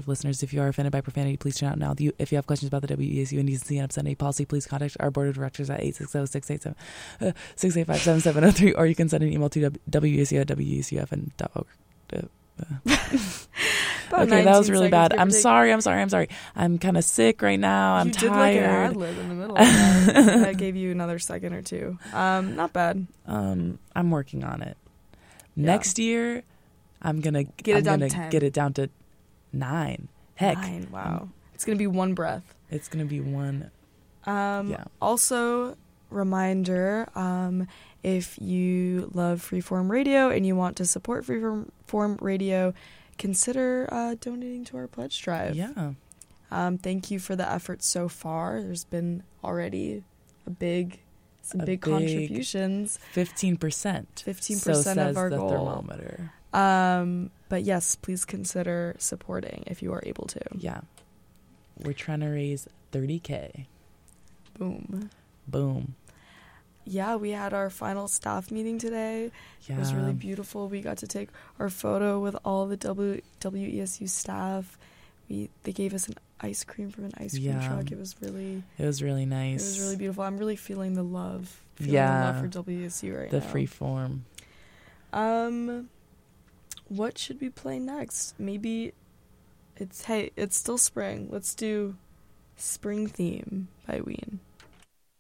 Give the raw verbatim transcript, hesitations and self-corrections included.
F listeners. If you are offended by profanity, please tune out now. If you have questions about the W E S U indecency and obscenity policy, please contact our board of directors at eight six zero, six eight seven, six eight five, seven seven zero three, or you can send an email to W E S U at W E S U F N dot org. Okay, that was really bad. I'm sorry, I'm sorry, I'm sorry. I'm kind of sick right now. I'm you tired. You did like an ad lib in the middle of that. I gave you another second or two. Um, not bad. Um, I'm working on it. Yeah. Next year, I'm gonna get I'm it down gonna to ten. Get it down to nine. Heck, nine. Wow, um, it's gonna be one breath. It's gonna be one. Um, yeah. Also, reminder: um, if you love Freeform Radio and you want to support Freeform Form Radio, consider uh, donating to our pledge drive. Yeah. Um, thank you for the effort so far. There's been already a big, some a big, big contributions. Fifteen percent. Fifteen so percent says of our the goal. Thermometer. Um, but yes, please consider supporting if you are able to. Yeah. We're trying to raise thirty K. Boom. Boom. Yeah, we had our final staff meeting today. Yeah. It was really beautiful. We got to take our photo with all the w- WESU staff. We they gave us an ice cream from an ice cream yeah. truck. It was really It was really nice. It was really beautiful. I'm really feeling the love. Feeling yeah. the love for W E S U right the now. The free form. Um what should we play next? Maybe it's hey, it's still spring. Let's do Spring Theme by Ween.